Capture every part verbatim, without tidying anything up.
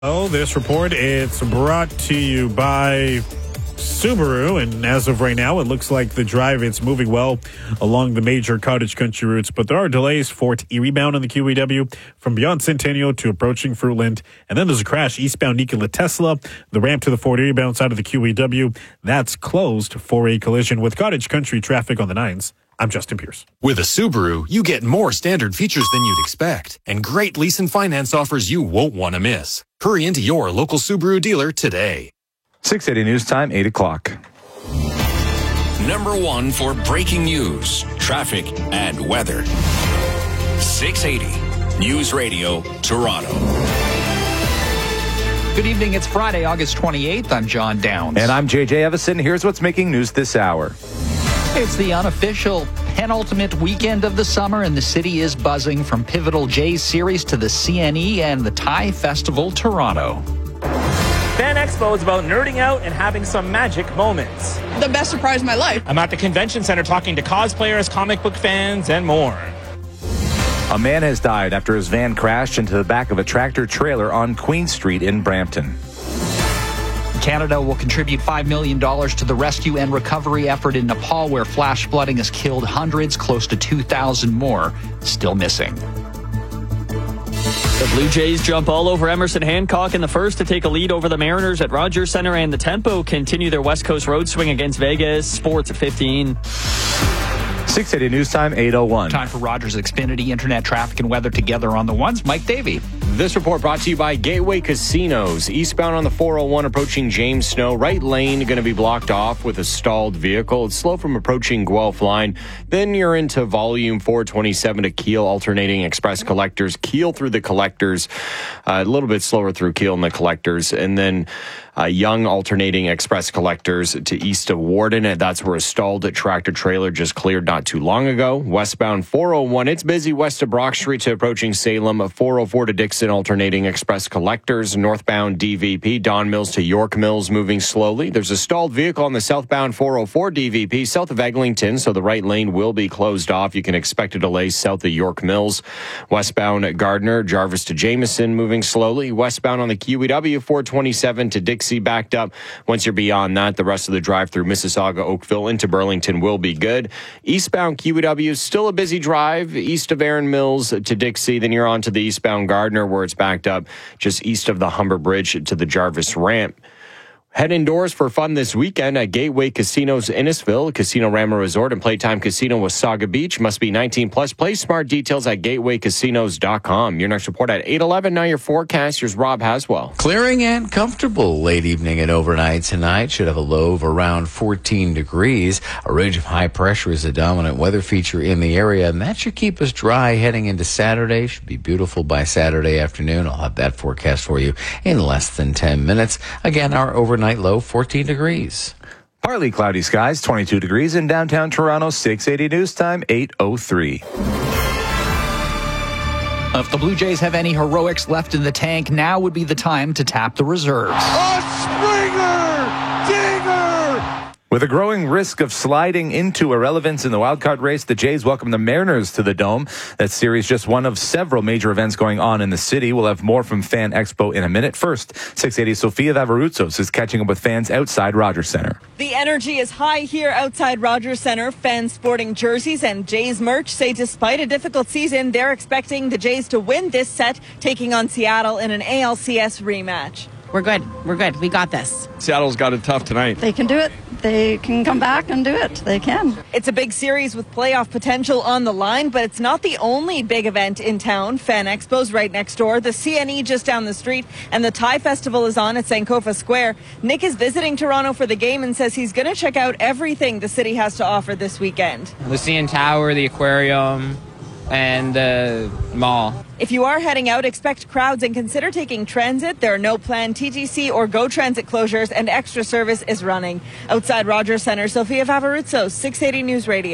Oh, this report, it's brought to you by Subaru, and as of right now, it looks like the drive, it's moving well along the major cottage country routes, but there are delays for E-rebound on the Q E W from beyond Centennial to approaching Fruitland, and then there's a crash eastbound Nikola Tesla, the ramp to the Fort Erie-bound side of the Q E W, that's closed for a collision with cottage country traffic on the nines. I'm Justin Pierce. With a Subaru, you get more standard features than you'd expect, and great lease and finance offers you won't want to miss. Hurry into your local Subaru dealer today. six eighty News Time, eight o'clock. Number one for breaking news, traffic, and weather. six eighty News Radio, Toronto. Good evening. It's Friday, August twenty-eighth. I'm John Downs. And I'm J J Evison. Here's what's making news this hour. It's the unofficial penultimate weekend of the summer, and the city is buzzing from pivotal Jays series to the C N E and the Thai Festival Toronto. Fan Expo is about nerding out and having some magic moments. The best surprise of my life. I'm at the convention center talking to cosplayers, comic book fans, and more. A man has died after his van crashed into the back of a tractor trailer on Queen Street in Brampton. Canada will contribute five million dollars to the rescue and recovery effort in Nepal, where flash flooding has killed hundreds, close to two thousand more still missing. The Blue Jays jump all over Emerson Hancock in the first to take a lead over the Mariners at Rogers Centre, and the Tempo continue their West Coast road swing against Vegas. Sports at fifteen. six eighty News Time, eight oh one. Time for Rogers Xfinity Internet traffic and weather together on the ones. Mike Davey. This report brought to you by Gateway Casinos. Eastbound on the four oh one approaching James Snow. Right lane going to be blocked off with a stalled vehicle. It's slow from approaching Guelph Line. Then you're into volume four twenty-seven to Kiel, alternating express collectors. Kiel through the collectors. Uh, a little bit slower through Kiel and the collectors. And then uh, Young alternating express collectors to east of Warden. That's where a stalled tractor trailer just cleared not too long ago. Westbound four oh one. It's busy west of Brock Street to approaching Salem. four oh four to Dixon, alternating express collectors. Northbound D V P, Don Mills to York Mills, moving slowly. There's a stalled vehicle on the southbound four oh four D V P south of Eglinton, so the right lane will be closed off. You can expect a delay south of York Mills. Westbound at Gardner, Jarvis to Jameson, moving slowly. Westbound on the Q E W four twenty-seven to Dixie, backed up. Once you're beyond that, the rest of the drive through Mississauga, Oakville into Burlington will be good. Eastbound Q E W, still a busy drive east of Erin Mills to Dixie. Then you're on to the eastbound Gardner, where it's backed up just east of the Humber Bridge to the Jarvis ramp. Head indoors for fun this weekend at Gateway Casinos Innisfil, Casino Rama Resort, and Playtime Casino Wasaga Beach. Must be nineteen plus. Play smart. Details at gateway casinos dot com. Your next report at eight eleven. Now your forecast. Here's Rob Haswell. Clearing and comfortable late evening and overnight tonight. Should have a low of around fourteen degrees. A ridge of high pressure is a dominant weather feature in the area, and that should keep us dry heading into Saturday. Should be beautiful by Saturday afternoon. I'll have that forecast for you in less than ten minutes. Again, our overnight Night low, fourteen degrees. Partly cloudy skies, twenty-two degrees in downtown Toronto. six eighty News Time, eight oh three. If the Blue Jays have any heroics left in the tank, now would be the time to tap the reserves. A Springer! Dinger! With a growing risk of sliding into irrelevance in the wildcard race, the Jays welcome the Mariners to the Dome. That series just one of several major events going on in the city. We'll have more from Fan Expo in a minute. First, six eighty Sofia Vavarutsos is catching up with fans outside Rogers Centre. The energy is high here outside Rogers Centre. Fans sporting jerseys and Jays merch say despite a difficult season, they're expecting the Jays to win this set, taking on Seattle in an A L C S rematch. We're good. We're good. We got this. Seattle's got it tough tonight. They can do it. They can come back and do it. They can. It's a big series with playoff potential on the line, but it's not the only big event in town. Fan Expo's right next door, the C N E just down the street, and the Thai Festival is on at Sankofa Square. Nick is visiting Toronto for the game and says he's going to check out everything the city has to offer this weekend. The C N Tower, the aquarium, and the mall. If you are heading out, expect crowds and consider taking transit. There are no planned T T C or GO Transit closures, and extra service is running. Outside Rogers Centre, Sofia Vavarutsos, six eighty News Radio.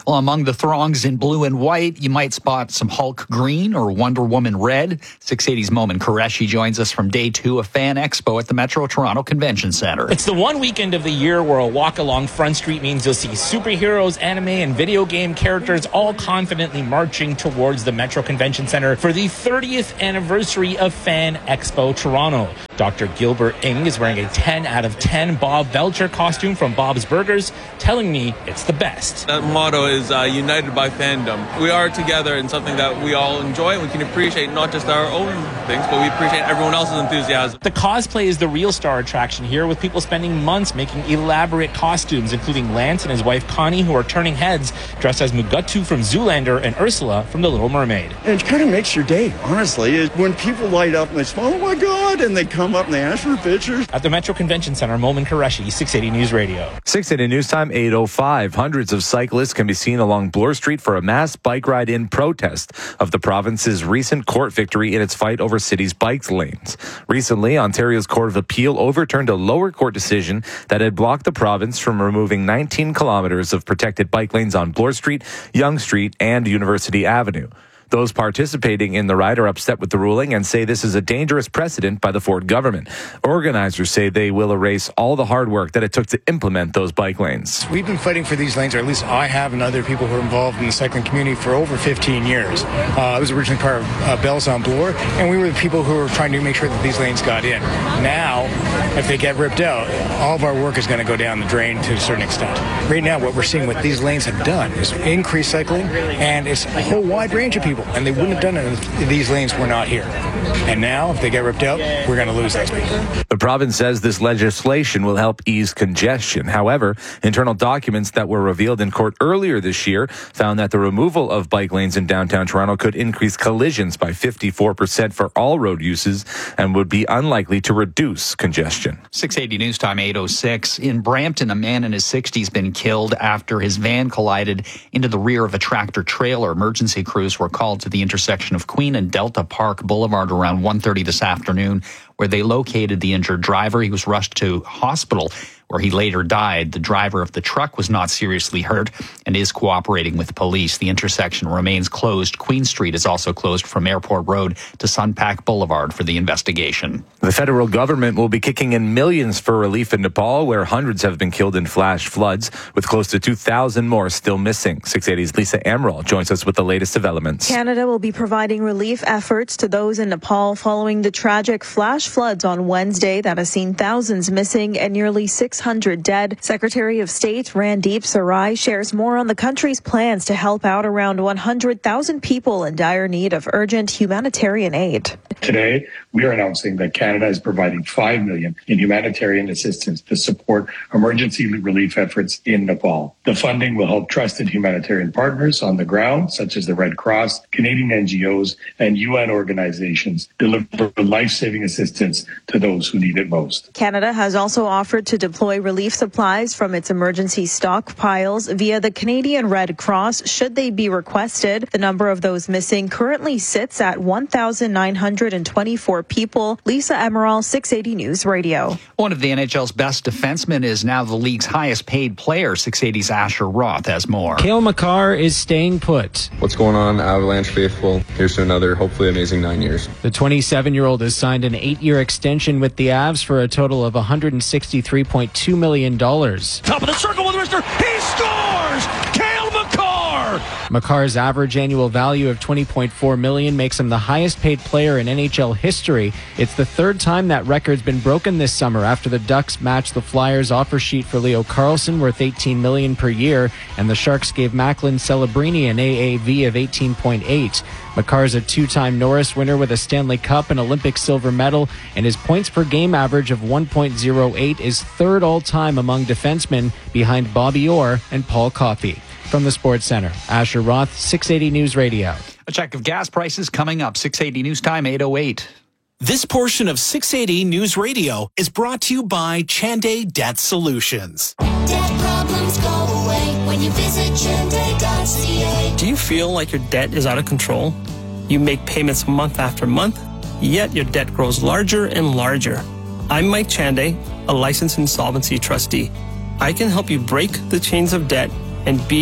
Well, among the throngs in blue and white, you might spot some Hulk green or Wonder Woman red. six eighty's Momin Qureshi joins us from day two of Fan Expo at the Metro Toronto Convention Centre. It's the one weekend of the year where a walk along Front Street means you'll see superheroes, anime, and video game characters all confidently marching towards the Metro Convention Centre for the thirtieth anniversary of Fan Expo Toronto. Doctor Gilbert Ng is wearing a ten out of ten Bob Belcher costume from Bob's Burgers, telling me it's the best. That motto is uh, united by fandom. We are together in something that we all enjoy, and we can appreciate not just our own things, but we appreciate everyone else's enthusiasm. The cosplay is the real star attraction here, with people spending months making elaborate costumes, including Lance and his wife Connie, who are turning heads, dressed as Mugatu from Zoolander and Ursula from The Little Mermaid. And it kind of makes your day, honestly. When people light up and they say, oh my God, and they come up and they ask for pictures. At the Metro Convention Centre, Momin Qureshi, six eighty News Radio. six eighty News Time, eight oh five. Hundreds of cyclists can be seen along Bloor Street for a mass bike ride in protest of the province's recent court victory in its fight over city's bike lanes. Recently, Ontario's Court of Appeal overturned a lower court decision that had blocked the province from removing nineteen kilometers of protected bike lanes on Bloor Street, Yonge Street, and University Avenue. Those participating in the ride are upset with the ruling and say this is a dangerous precedent by the Ford government. Organizers say they will erase all the hard work that it took to implement those bike lanes. We've been fighting for these lanes, or at least I have, and other people who are involved in the cycling community for over fifteen years. Uh, I was originally part of uh, Bells on Bloor, and we were the people who were trying to make sure that these lanes got in. Now, if they get ripped out, all of our work is going to go down the drain to a certain extent. Right now, what we're seeing what these lanes have done is increase cycling, and it's a whole wide range of people. And they wouldn't have done it if these lanes were not here. And now, if they get ripped out, we're going to lose those people. The province says this legislation will help ease congestion. However, internal documents that were revealed in court earlier this year found that the removal of bike lanes in downtown Toronto could increase collisions by fifty-four percent for all road uses and would be unlikely to reduce congestion. six eighty News Time, eight oh six. In Brampton, a man in his sixties been killed after his van collided into the rear of a tractor trailer. Emergency crews were called to the intersection of Queen and Delta Park Boulevard around one thirty this afternoon, where they located the injured driver. He was rushed to hospital, where he later died. The driver of the truck was not seriously hurt and is cooperating with police. The intersection remains closed. Queen Street is also closed from Airport Road to Sunpack Boulevard for the investigation. The federal government will be kicking in millions for relief in Nepal, where hundreds have been killed in flash floods, with close to two thousand more still missing. six eighty's Lisa Amaral joins us with the latest developments. Canada will be providing relief efforts to those in Nepal following the tragic flash floods on Wednesday that has seen thousands missing and nearly six hundred dead. Secretary of State Randeep Sarai shares more on the country's plans to help out around one hundred thousand people in dire need of urgent humanitarian aid. Today, we are announcing that Canada is providing five million dollars in humanitarian assistance to support emergency relief efforts in Nepal. The funding will help trusted humanitarian partners on the ground, such as the Red Cross, Canadian N G Os, and U N organizations, deliver life-saving assistance to those who need it most. Canada has also offered to deploy relief supplies from its emergency stockpiles via the Canadian Red Cross should they be requested. The number of those missing currently sits at one thousand nine hundred twenty-four people. Lisa Amaral, six eighty News Radio. One of the N H L's best defensemen is now the league's highest paid player. six eighty's Asher Roth has more. Cale Makar is staying put. What's going on, Avalanche faithful? Here's to another, hopefully amazing nine years. The twenty-seven-year-old has signed an eight-year extension with the Avs for a total of one hundred sixty-three point two million dollars. Top of the circle with Rister. He scores! Cale Makar! Makar's average annual value of twenty point four million dollars makes him the highest paid player in N H L history. It's the third time that record's been broken this summer after the Ducks matched the Flyers' offer sheet for Leo Carlsson worth eighteen million dollars per year, and the Sharks gave Macklin Celebrini an A A V of eighteen point eight. Makar's a two-time Norris winner with a Stanley Cup and Olympic silver medal, and his points per game average of one point oh eight is third all-time among defensemen, behind Bobby Orr and Paul Coffey. From the Sports Center, Asher Roth, six eighty News Radio. A check of gas prices coming up. six eighty News Time, eight oh eight. This portion of six eighty News Radio is brought to you by Chanday Debt Solutions. Debt problems go away when you visit chanday dot c a. Do you feel like your debt is out of control? You make payments month after month, yet your debt grows larger and larger. I'm Mike Chanday, a licensed insolvency trustee. I can help you break the chains of debt and be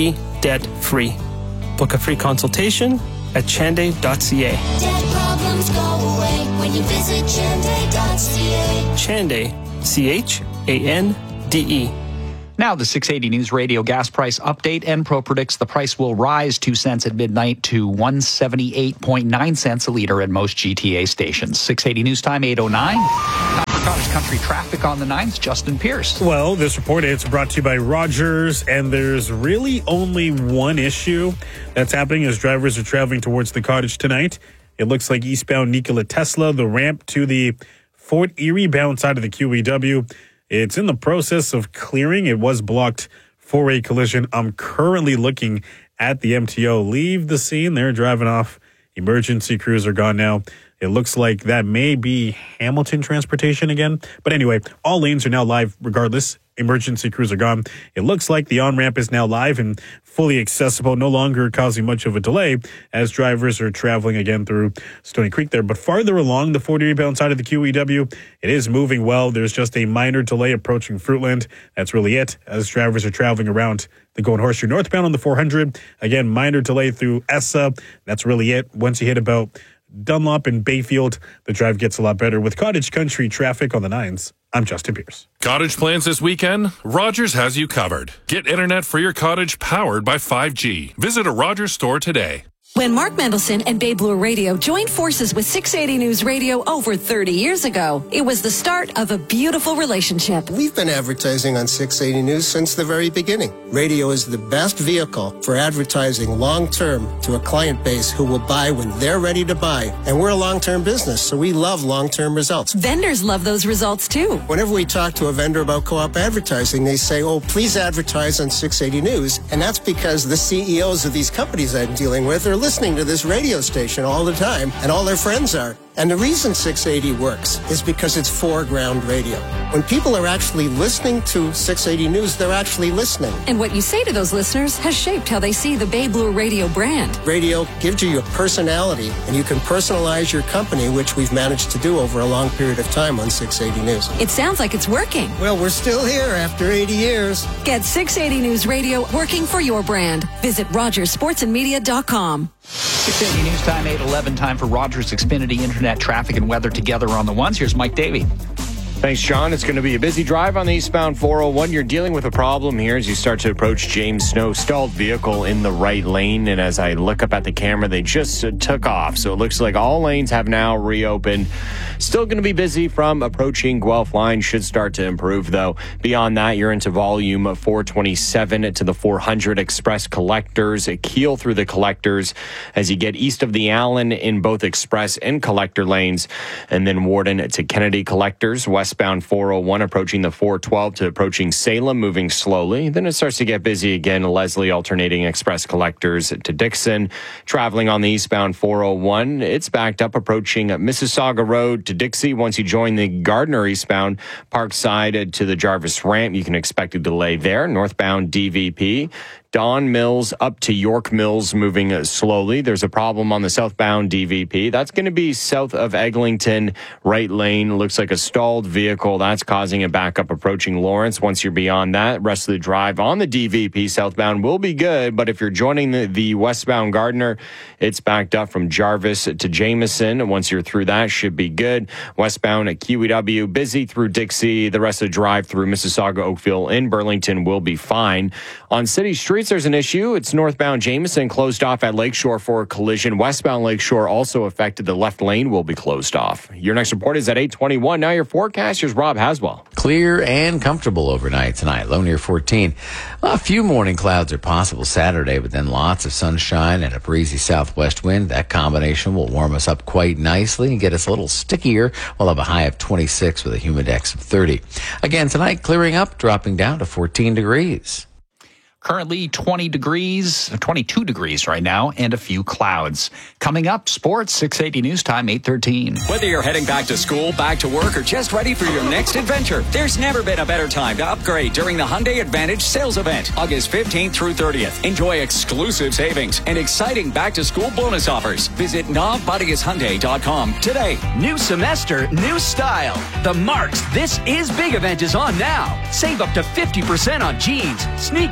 debt-free. Book a free consultation at chanday dot c a. Debt problems go away when you visit chanday dot c a. Chanday, C H A N D E. Now, the six eighty News Radio gas price update. Enpro predicts the price will rise two cents at midnight to one seventy-eight point nine cents a liter at most G T A stations. six eighty News Time, eight oh nine. Time for Cottage Country traffic on the nines. Justin Pierce. Well, this report is brought to you by Rogers, and there's really only one issue that's happening as drivers are traveling towards the Cottage tonight. It looks like eastbound Nikola Tesla, the ramp to the Fort Erie bound side of the Q E W. It's in the process of clearing. It was blocked for a collision. I'm currently looking at the M T O leave the scene. They're driving off. Emergency crews are gone now. It looks like that may be Hamilton Transportation again. But anyway, all lanes are now live regardless. Emergency crews are gone. It looks like the on-ramp is now live and fully accessible, no longer causing much of a delay as drivers are traveling again through Stony Creek there. But farther along the forty bound side of the Q E W, it is moving well. There's just a minor delay approaching Fruitland. That's really it as drivers are traveling around the Golden Horseshoe northbound on the four hundred. Again, minor delay through Essa. That's really it. Once you hit about Dunlop and Bayfield, the drive gets a lot better. With Cottage Country traffic on the nines, I'm Justin Pierce. Cottage plans this weekend? Rogers has you covered. Get internet for your cottage powered by five G. Visit a Rogers store today. When Mark Mendelson and Bay Blue Radio joined forces with six eighty News Radio over thirty years ago, it was the start of a beautiful relationship. We've been advertising on six eighty News since the very beginning. Radio is the best vehicle for advertising long-term to a client base who will buy when they're ready to buy. And we're a long-term business, so we love long-term results. Vendors love those results too. Whenever we talk to a vendor about co-op advertising, they say, oh, please advertise on six eighty News. And that's because the C E Os of these companies I'm dealing with are listening to this radio station all the time, and all their friends are. And the reason six eighty works is because it's foreground radio. When people are actually listening to six eighty News, they're actually listening. And what you say to those listeners has shaped how they see the Bay Blue Radio brand. Radio gives you your personality, and you can personalize your company, which we've managed to do over a long period of time on six eighty News. It sounds like it's working. Well, we're still here after eighty years. Get six eighty News Radio working for your brand. Visit rogers sports and media dot com. six eighty News Time, eight eleven. Time for Rogers Xfinity Internet traffic and weather together on the ones. Here's Mike Davey. Thanks, John. It's going to be a busy drive on the eastbound four oh one. You're dealing with a problem here as you start to approach James Snow. Stalled vehicle in the right lane, and as I look up at the camera, they just uh, took off. So it looks like all lanes have now reopened. Still going to be busy from approaching Guelph line. Should start to improve, though. Beyond that, you're into volume of four twenty-seven to the four hundred express collectors. A keel through the collectors as you get east of the Allen in both express and collector lanes. And then Warden to Kennedy collectors. Westbound four oh one approaching the four twelve to approaching Salem, moving slowly. Then it starts to get busy again. Leslie alternating express collectors to Dixon. Traveling on the eastbound four oh one, it's backed up approaching Mississauga Road to Dixie. Once you join the Gardner eastbound Parkside to the Jarvis ramp, you can expect a delay there. Northbound D V P. Don Mills up to York Mills, moving slowly. There's a problem on the southbound D V P. That's going to be south of Eglinton, right lane. Looks like a stalled vehicle. That's causing a backup approaching Lawrence. Once you're beyond that, rest of the drive on the D V P southbound will be good. But if you're joining the, the westbound Gardner, it's backed up from Jarvis to Jameson. Once you're through that, should be good. Westbound at Q E W, busy through Dixie. The rest of the drive through Mississauga, Oakville, and Burlington will be fine. On city streets, there's an issue. It's northbound Jameson closed off at Lakeshore for a collision. Westbound Lakeshore also affected. The left lane will be closed off. Your next report is at eight twenty-one. Now your forecast. Here's Rob Haswell. Clear and comfortable overnight tonight. Low near fourteen. A few morning clouds are possible Saturday, but then lots of sunshine and a breezy southwest wind. That combination will warm us up quite nicely and get us a little stickier. We'll have a high of twenty-six with a humidex of thirty. Again tonight, clearing up, dropping down to fourteen degrees. Currently twenty degrees, twenty-two degrees right now, and a few clouds. Coming up, sports, six eighty News Time, eight thirteen. Whether you're heading back to school, back to work, or just ready for your next adventure, there's never been a better time to upgrade during the Hyundai Advantage sales event, August fifteenth through thirtieth. Enjoy exclusive savings and exciting back-to-school bonus offers. Visit Nav Buddies Hyundai dot com today. New semester, new style. The Marks This Is Big event is on now. Save up to fifty percent on jeans, sneakers, t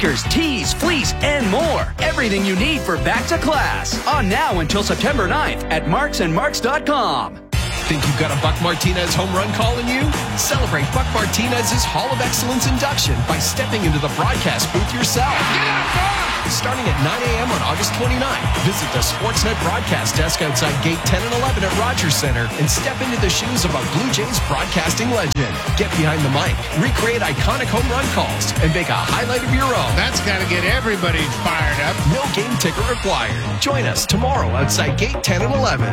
tees, fleece, and more. Everything you need for back to class. On now until September ninth at marks and marks dot com. Think you've got a Buck Martinez home run call in you? Celebrate Buck Martinez's Hall of Excellence induction by stepping into the broadcast booth yourself. Starting at nine a.m. on August twenty-ninth, visit the Sportsnet broadcast desk outside Gate ten and eleven at Rogers Center and step into the shoes of a Blue Jays broadcasting legend. Get behind the mic, recreate iconic home run calls, and make a highlight of your own. That's got to get everybody fired up. No game ticket required. Join us tomorrow outside Gate ten and eleven.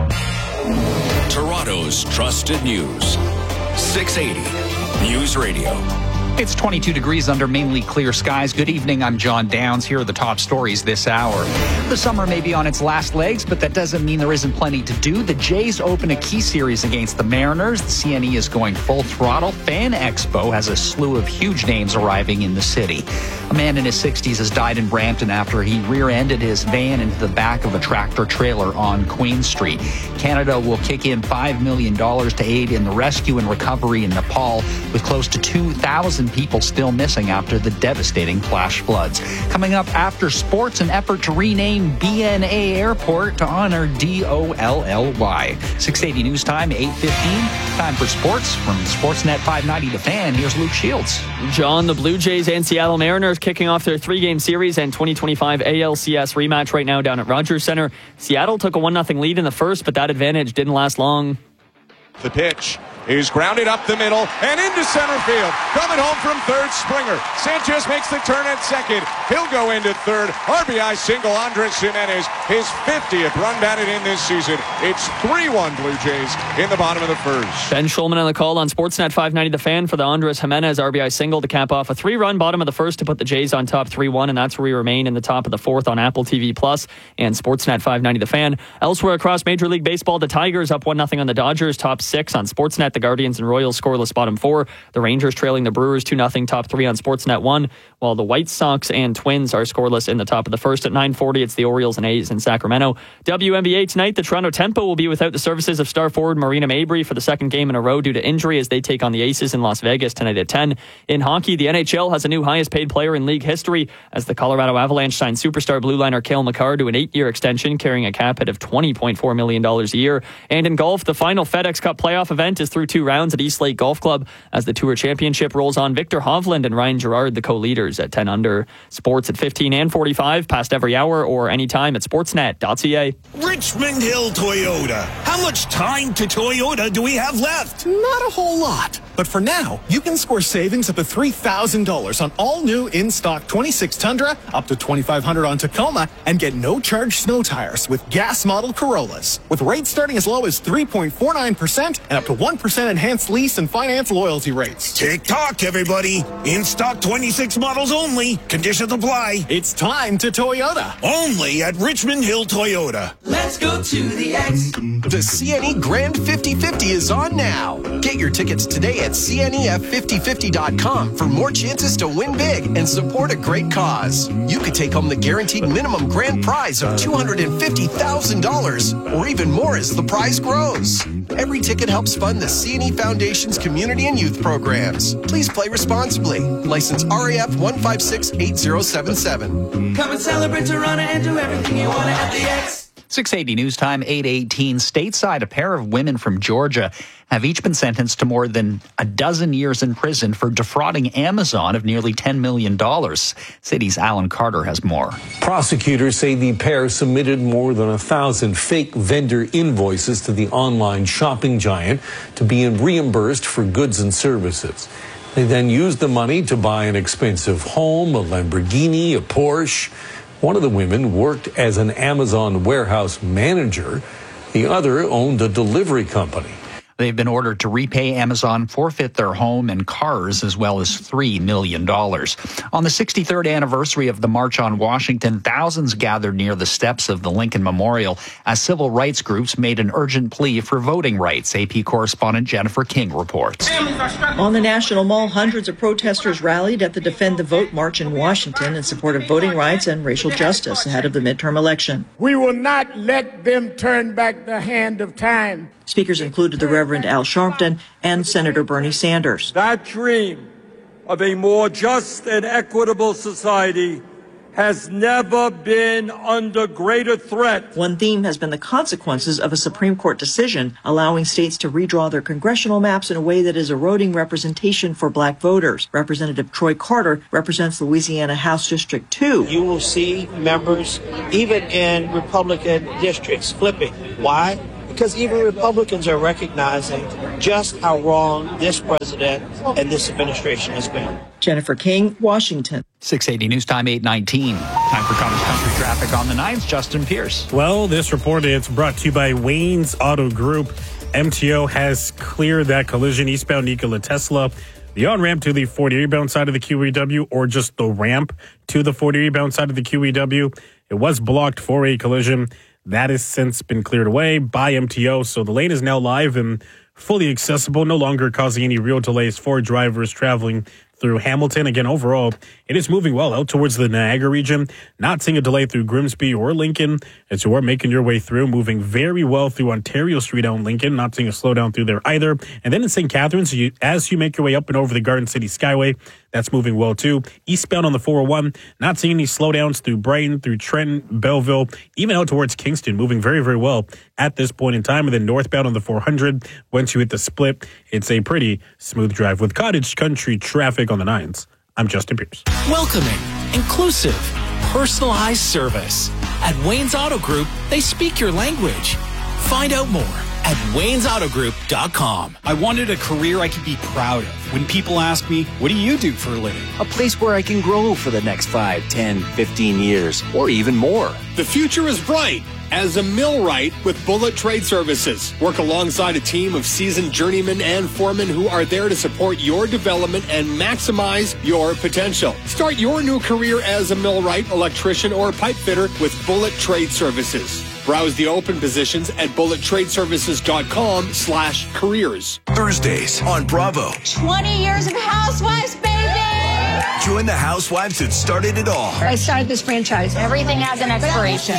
Toronto's trusted news. six eighty News Radio. It's twenty-two degrees under mainly clear skies. Good evening, I'm John Downs. Here are the top stories this hour. The summer may be on its last legs, but that doesn't mean there isn't plenty to do. The Jays open a key series against the Mariners. The C N E is going full throttle. Fan Expo has a slew of huge names arriving in the city. A man in his sixties has died in Brampton after he rear-ended his van into the back of a tractor trailer on Queen Street. Canada will kick in five million dollars to aid in the rescue and recovery in Nepal, with close to two thousand people still missing after the devastating flash floods. Coming up after sports, an effort to rename B N A Airport to honor D O L L Y. six eighty News Time, eight fifteen. Time for sports from Sportsnet five ninety The Fan. Here's Luke Shields. John, the Blue Jays and Seattle Mariners kicking off their three-game series and twenty twenty-five A L C S rematch right now down at Rogers Center. Seattle took a one nothing lead in the first, but that advantage didn't last long. The pitch is grounded up the middle and into center field. Coming home from third, Springer. Sanchez makes the turn at second. He'll go into third. R B I single, Andres Jimenez. His fiftieth run batted in this season. It's three one Blue Jays in the bottom of the first. Ben Schulman on the call on Sportsnet five ninety The Fan for the Andres Jimenez R B I single to cap off a three-run bottom of the first to put the Jays on top three one, and that's where we remain in the top of the fourth on Apple T V Plus and Sportsnet five ninety The Fan. Elsewhere across Major League Baseball, the Tigers up one nothing on the Dodgers, top six on Sportsnet. The Guardians and Royals scoreless bottom four. The Rangers trailing the Brewers two nothing, top three on Sportsnet one, while the White Sox and Twins are scoreless in the top of the first. At nine forty, it's the Orioles and A's in Sacramento. W N B A tonight, the Toronto Tempo will be without the services of star forward Marina Mabry for the second game in a row due to injury as they take on the Aces in Las Vegas tonight at ten. In hockey, the N H L has a new highest paid player in league history as the Colorado Avalanche signed superstar blue liner Cale Makar to an eight-year extension carrying a cap hit of twenty point four million dollars a year. And in golf, the final FedEx Cup playoff event is through two rounds at East Lake Golf Club as the Tour Championship rolls on. Victor Hovland and Ryan Gerard, the co-leaders at ten under. Sports at fifteen and forty-five, past every hour or anytime at sportsnet dot c a. Richmond Hill Toyota. How much time to Toyota do we have left? Not a whole lot. But for now, you can score savings up to three thousand dollars on all new in-stock twenty-six Tundra, up to twenty-five hundred dollars on Tacoma, and get no-charge snow tires with gas model Corollas. With rates starting as low as three point four nine percent and up to one percent enhanced lease and finance loyalty rates. Tick-tock, everybody. In-stock twenty-six models only. Conditions apply. It's time to Toyota. Only at Richmond Hill Toyota. Let's go to the X. The C N E Grand fifty fifty is on now. Get your tickets today at C N E F fifty fifty dot com for more chances to win big and support a great cause. You could take home the guaranteed minimum grand prize of two hundred fifty thousand dollars or even more as the prize grows. Every ticket helps fund the C N E Foundation's community and youth programs. Please play responsibly. License R A F one five six eight zero seven seven. Come and celebrate Toronto and do everything you want at the X. six eighty News Time, eight eighteen. Stateside, a pair of women from Georgia have each been sentenced to more than a dozen years in prison for defrauding Amazon of nearly ten million dollars. City's Alan Carter has more. Prosecutors say the pair submitted more than a thousand fake vendor invoices to the online shopping giant to be reimbursed for goods and services. They then used the money to buy an expensive home, a Lamborghini, a Porsche. One of the women worked as an Amazon warehouse manager. The other owned a delivery company. They've been ordered to repay Amazon, forfeit their home and cars, as well as three million dollars. On the sixty-third anniversary of the March on Washington, thousands gathered near the steps of the Lincoln Memorial as civil rights groups made an urgent plea for voting rights. A P correspondent Jennifer King reports. On the National Mall, hundreds of protesters rallied at the Defend the Vote March in Washington in support of voting rights and racial justice ahead of the midterm election. We will not let them turn back the hand of time. Speakers included the Reverend Al Sharpton and Senator Bernie Sanders. That dream of a more just and equitable society has never been under greater threat. One theme has been the consequences of a Supreme Court decision allowing states to redraw their congressional maps in a way that is eroding representation for black voters. Representative Troy Carter represents Louisiana House District two. You will see members, even in Republican districts, flipping. Why? Because even Republicans are recognizing just how wrong this president and this administration has been. Jennifer King, Washington. six eighty News Time, eight nineteen. Time for Cottage Country traffic on the nines. Justin Pierce. Well, this report is brought to you by Wayne's Auto Group. M T O has cleared that collision eastbound Nikola Tesla. The on-ramp to the forty eastbound side of the Q E W, or just the ramp to the forty eastbound side of the Q E W. It was blocked for a collision. That has since been cleared away by M T O, so the lane is now live and fully accessible, no longer causing any real delays for drivers traveling through Hamilton. Again, overall, it is moving well out towards the Niagara region. Not seeing a delay through Grimsby or Lincoln as you are making your way through. Moving very well through Ontario Street out in Lincoln. Not seeing a slowdown through there either. And then in Saint Catharines, you, as you make your way up and over the Garden City Skyway, that's moving well too. Eastbound on the four oh one, not seeing any slowdowns through Brighton, through Trenton, Belleville, even out towards Kingston. Moving very, very well at this point in time. And then northbound on the four hundred, once you hit the split, it's a pretty smooth drive. With Cottage Country traffic on the nines, I'm Justin Pierce. Welcoming, inclusive, personalized service. At Wayne's Auto Group, they speak your language. Find out more at waynes auto group dot com. I wanted a career I could be proud of. When people ask me, what do you do for a living? A place where I can grow for the next five, ten, fifteen years, or even more. The future is bright as a millwright with Bullet Trade Services. Work alongside a team of seasoned journeymen and foremen who are there to support your development and maximize your potential. Start your new career as a millwright, electrician, or pipe fitter with Bullet Trade Services. Browse the open positions at bullet trade services dot com slash careers. Thursdays on Bravo. twenty years of Housewives, baby! Join the housewives that started it all. I started this franchise. Everything has an expiration.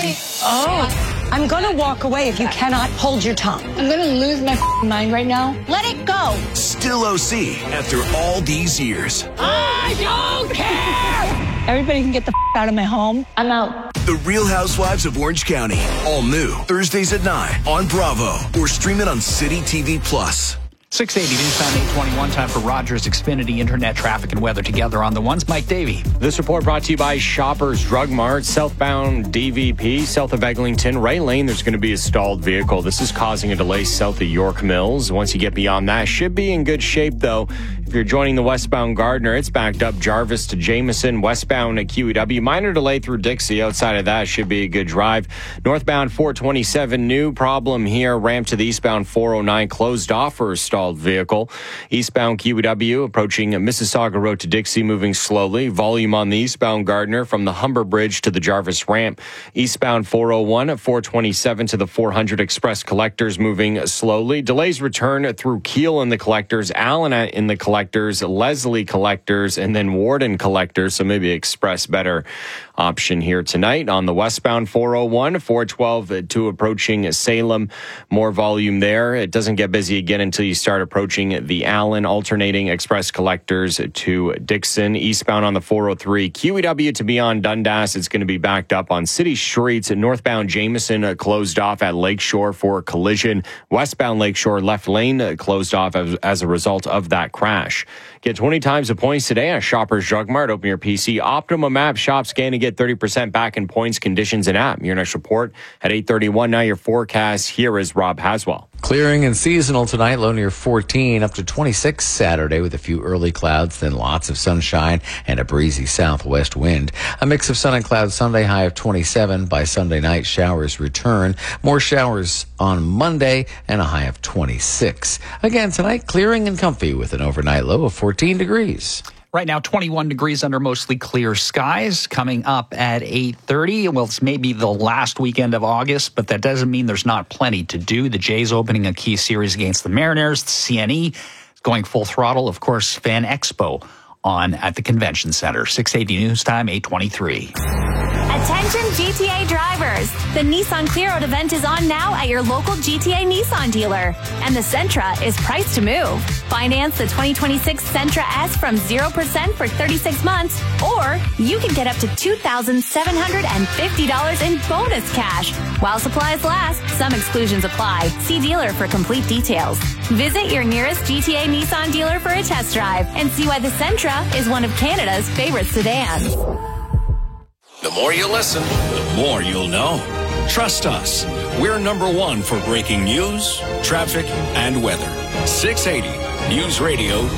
Oh. I'm going to walk away if you cannot hold your tongue. I'm going to lose my mind right now. Let it go. Still O C after all these years. I don't care! Everybody can get the out of my home. I'm out. The Real Housewives of Orange County. All new. Thursdays at nine on Bravo. Or stream it on City T V Plus. six eighty News Time, eight twenty-one. Time for Rogers Xfinity Internet traffic and weather together on the ones. Mike Davey. This report brought to you by Shoppers Drug Mart. Southbound D V P, south of Eglinton, right lane, there's going to be a stalled vehicle. This is causing a delay south of York Mills. Once you get beyond that, should be in good shape, though. If you're joining the westbound Gardner, it's backed up Jarvis to Jameson. Westbound at Q E W, minor delay through Dixie. Outside of that, should be a good drive. Northbound four twenty-seven, new problem here. Ramp to the eastbound four oh nine, closed off for a stalled vehicle. Eastbound Q E W approaching Mississauga Road to Dixie, moving slowly. Volume on the eastbound Gardner from the Humber Bridge to the Jarvis Ramp. Eastbound four oh one at four twenty-seven to the four hundred Express Collectors, moving slowly. Delays return through Kiel in the Collectors, Allen in the Collectors, Leslie Collectors, and then Warden Collectors. So maybe Express better option here tonight. On the westbound four oh one, four twelve to approaching Salem. More volume there. It doesn't get busy again until you start approaching the Allen, alternating Express Collectors to Dixon. Eastbound on the four oh three, Q E W to beyond Dundas. It's going to be backed up on city streets. Northbound Jameson closed off at Lakeshore for a collision. Westbound Lakeshore left lane closed off as, as a result of that crash. Get twenty times the points today at Shoppers Drug Mart. Open your P C. Optimum app. Shop, scan, and get thirty percent back in points, conditions, and app. Your next report at eight thirty-one. Now your forecast. Here is Rob Haswell. Clearing and seasonal tonight, low near fourteen, up to twenty-six Saturday with a few early clouds, then lots of sunshine and a breezy southwest wind. A mix of sun and clouds Sunday, high of twenty-seven. By Sunday night, showers return. More showers on Monday and a high of twenty-six. Again tonight, clearing and comfy with an overnight low of fourteen degrees. Right now, twenty-one degrees under mostly clear skies. Coming up at eight thirty. Well, it's maybe the last weekend of August, but that doesn't mean there's not plenty to do. The Jays opening a key series against the Mariners. The C N E is going full throttle. Of course, Fan Expo on at the Convention Center. six eighty News Time, eight twenty-three. At Attention G T A drivers. The Nissan Clear Out event is on now at your local G T A Nissan dealer. And the Sentra is priced to move. Finance the twenty twenty-six Sentra S from zero percent for thirty-six months, or you can get up to two thousand seven hundred fifty dollars in bonus cash. While supplies last, some exclusions apply. See dealer for complete details. Visit your nearest G T A Nissan dealer for a test drive and see why the Sentra is one of Canada's favorite sedans. The more you listen, the more you'll know. Trust us. We're number one for breaking news, traffic, and weather. six eighty News Radio